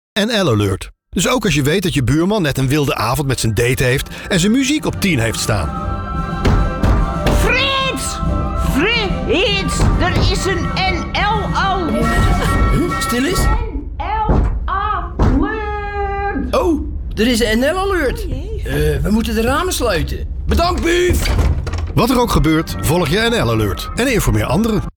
NL Alert. Dus ook als je weet dat je buurman net een wilde avond met zijn date heeft en zijn muziek op 10 heeft staan. Frits! Frits! Er is een NL-alert! Stil eens. NL-alert! Oh, er is een NL-alert. We moeten de ramen sluiten. Bedankt, Buuf! Wat er ook gebeurt, volg je NL Alert en informeer anderen.